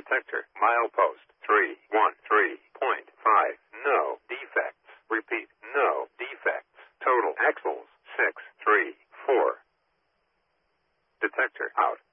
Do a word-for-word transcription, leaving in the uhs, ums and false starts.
Detector. Milepost three one three point five. No defects. Repeat. No defects. Total axles six three four. Detector out.